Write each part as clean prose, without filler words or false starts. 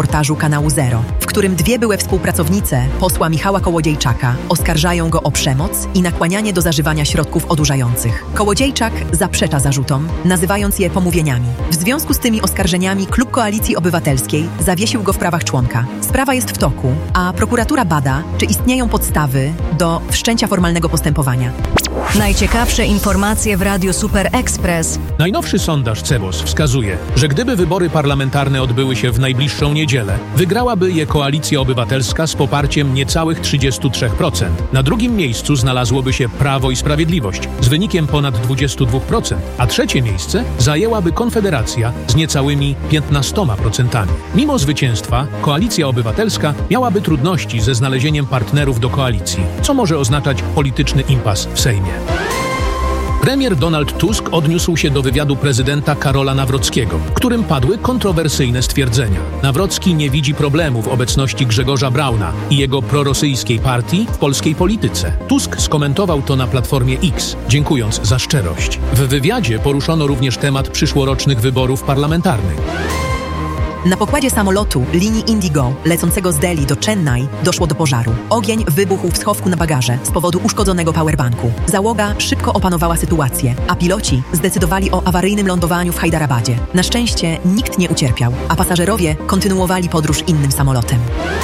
reportażu kanału Zero, w którym dwie byłe współpracownice posła Michała Kołodziejczaka oskarżają go o przemoc i nakłanianie do zażywania środków odurzających. Kołodziejczak zaprzecza zarzutom, nazywając je pomówieniami. W związku z tymi oskarżeniami Klub Koalicji Obywatelskiej zawiesił go w prawach członka. Sprawa jest w toku, a prokuratura bada, czy istnieją podstawy do wszczęcia formalnego postępowania. Najciekawsze informacje w Radiu Super Express. Najnowszy sondaż CEBOS wskazuje, że gdyby wybory parlamentarne odbyły się w najbliższą niedzielę, wygrałaby je Koalicja Obywatelska z poparciem niecałych 33%. Na drugim miejscu znalazłoby się Prawo i Sprawiedliwość z wynikiem ponad 22%, a trzecie miejsce zajęłaby Konfederacja z niecałymi 15%. Mimo zwycięstwa, Koalicja Obywatelska miałaby trudności ze znalezieniem partnerów do koalicji, co może oznaczać polityczny impas w Sejmie. Premier Donald Tusk odniósł się do wywiadu prezydenta Karola Nawrockiego, w którym padły kontrowersyjne stwierdzenia. Nawrocki nie widzi problemu w obecności Grzegorza Brauna i jego prorosyjskiej partii w polskiej polityce. Tusk skomentował to na platformie X, dziękując za szczerość. W wywiadzie poruszono również temat przyszłorocznych wyborów parlamentarnych. Na pokładzie samolotu linii Indigo lecącego z Delhi do Chennai doszło do pożaru. Ogień wybuchł w schowku na bagaże z powodu uszkodzonego powerbanku. Załoga szybko opanowała sytuację, a piloci zdecydowali o awaryjnym lądowaniu w Hajdarabadzie. Na szczęście nikt nie ucierpiał, a pasażerowie kontynuowali podróż innym samolotem.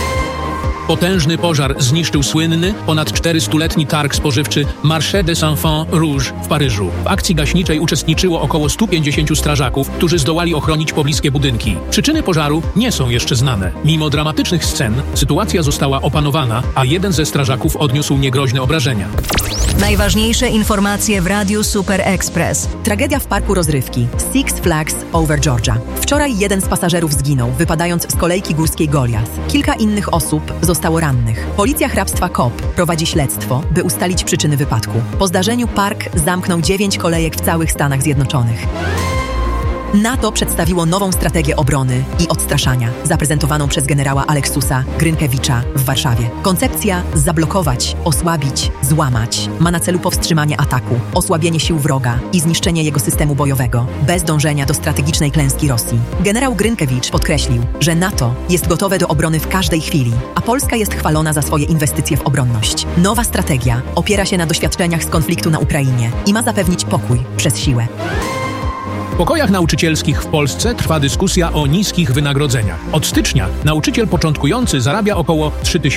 Potężny pożar zniszczył słynny, ponad 400-letni targ spożywczy Marché des Enfants Rouges w Paryżu. W akcji gaśniczej uczestniczyło około 150 strażaków, którzy zdołali ochronić pobliskie budynki. Przyczyny pożaru nie są jeszcze znane. Mimo dramatycznych scen, sytuacja została opanowana, a jeden ze strażaków odniósł niegroźne obrażenia. Najważniejsze informacje w Radiu Super Express. Tragedia w parku rozrywki Six Flags Over Georgia. Wczoraj jeden z pasażerów zginął, wypadając z kolejki górskiej Goliath. Kilka innych osób zostało rannych. Policja hrabstwa Cobb prowadzi śledztwo, by ustalić przyczyny wypadku. Po zdarzeniu park zamknął 9 kolejek w całych Stanach Zjednoczonych. NATO przedstawiło nową strategię obrony i odstraszania, zaprezentowaną przez generała Aleksusa Grynkiewicza w Warszawie. Koncepcja zablokować, osłabić, złamać ma na celu powstrzymanie ataku, osłabienie sił wroga i zniszczenie jego systemu bojowego, bez dążenia do strategicznej klęski Rosji. Generał Grynkiewicz podkreślił, że NATO jest gotowe do obrony w każdej chwili, a Polska jest chwalona za swoje inwestycje w obronność. Nowa strategia opiera się na doświadczeniach z konfliktu na Ukrainie i ma zapewnić pokój przez siłę. W pokojach nauczycielskich w Polsce trwa dyskusja o niskich wynagrodzeniach. Od stycznia nauczyciel początkujący zarabia około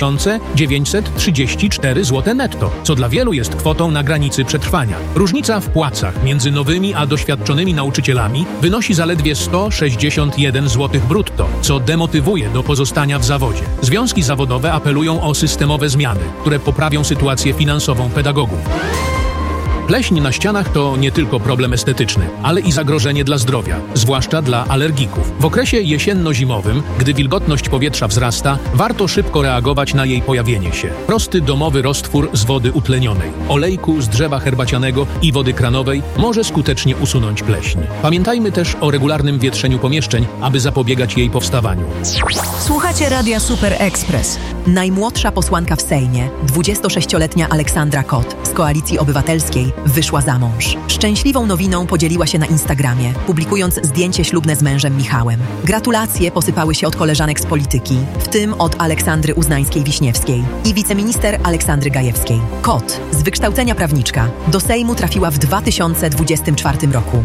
3934 zł netto, co dla wielu jest kwotą na granicy przetrwania. Różnica w płacach między nowymi a doświadczonymi nauczycielami wynosi zaledwie 161 zł brutto, co demotywuje do pozostania w zawodzie. Związki zawodowe apelują o systemowe zmiany, które poprawią sytuację finansową pedagogów. Pleśń na ścianach to nie tylko problem estetyczny, ale i zagrożenie dla zdrowia, zwłaszcza dla alergików. W okresie jesienno-zimowym, gdy wilgotność powietrza wzrasta, warto szybko reagować na jej pojawienie się. Prosty domowy roztwór z wody utlenionej, olejku z drzewa herbacianego i wody kranowej może skutecznie usunąć pleśń. Pamiętajmy też o regularnym wietrzeniu pomieszczeń, aby zapobiegać jej powstawaniu. Słuchacie Radia Super Express. Najmłodsza posłanka w Sejmie, 26-letnia Aleksandra Kot z Koalicji Obywatelskiej, wyszła za mąż. Szczęśliwą nowiną podzieliła się na Instagramie, publikując zdjęcie ślubne z mężem Michałem. Gratulacje posypały się od koleżanek z polityki, w tym od Aleksandry Uznańskiej-Wiśniewskiej i wiceminister Aleksandry Gajewskiej. Kot, z wykształcenia prawniczka, do Sejmu trafiła w 2024 roku.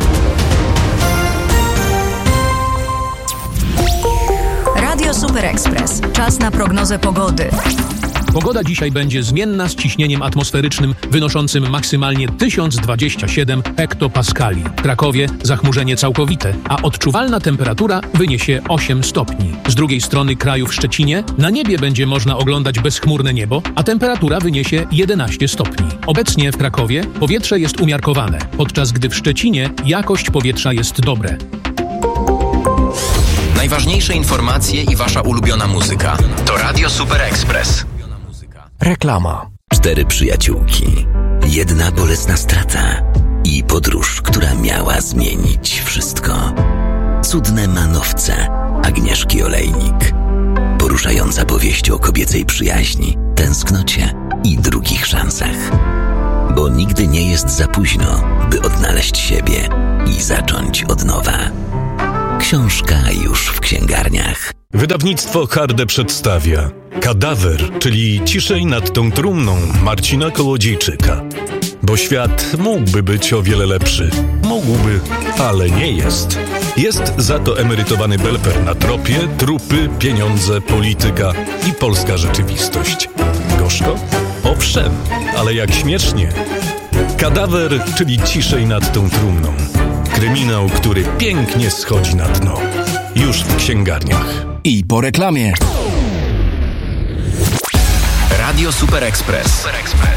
Radio Super Express. Czas na prognozę pogody. Pogoda dzisiaj będzie zmienna z ciśnieniem atmosferycznym wynoszącym maksymalnie 1027 hektopaskali. W Krakowie zachmurzenie całkowite, a odczuwalna temperatura wyniesie 8 stopni. Z drugiej strony kraju w Szczecinie na niebie będzie można oglądać bezchmurne niebo, a temperatura wyniesie 11 stopni. Obecnie w Krakowie powietrze jest umiarkowane, podczas gdy w Szczecinie jakość powietrza jest dobre. Najważniejsze informacje i wasza ulubiona muzyka to Radio Super Express. Reklama. 4 przyjaciółki, jedna bolesna strata i podróż, która miała zmienić wszystko. Cudne manowce Agnieszki Olejnik. Poruszająca powieść o kobiecej przyjaźni, tęsknocie i drugich szansach. Bo nigdy nie jest za późno, by odnaleźć siebie i zacząć od nowa. Książka już w księgarniach. Wydawnictwo Harde przedstawia Kadawer, czyli Ciszej nad tą trumną Marcina Kołodziejczyka. Bo świat mógłby być o wiele lepszy. Mógłby, ale nie jest. Jest za to emerytowany belper na tropie, trupy, pieniądze, polityka i polska rzeczywistość. Gorzko? Owszem, ale jak śmiesznie. Kadawer, czyli Ciszej nad tą trumną. Kryminał, który pięknie schodzi na dno. Już w księgarniach. I po reklamie. Radio Super Express.